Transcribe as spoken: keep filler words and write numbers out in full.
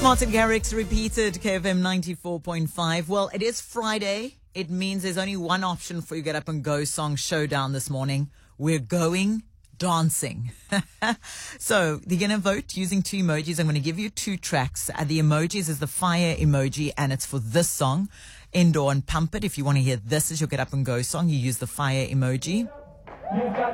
Martin Garrix repeated K F M ninety-four point five. Well, it is Friday. It means there's only one option for you Get Up and Go Song Showdown this morning. We're going dancing. So you're going to vote using two emojis. I'm going to give you two tracks. Uh, the emojis is the fire emoji, and it's for this song, Indoor and Pump It. If you want to hear this as your Get Up and Go song, you use the fire emoji.